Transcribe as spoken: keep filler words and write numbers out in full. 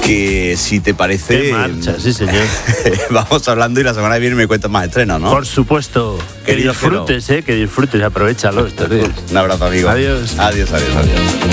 que si te parece... ¡Qué marcha, sí señor! Vamos hablando y la semana que viene me cuentas más estrenos, ¿no? Por supuesto. Que Querido disfrutes, Jero. eh, que disfrutes, aprovechalo estos días. Un abrazo, amigo. Adiós. Adiós, adiós, adiós.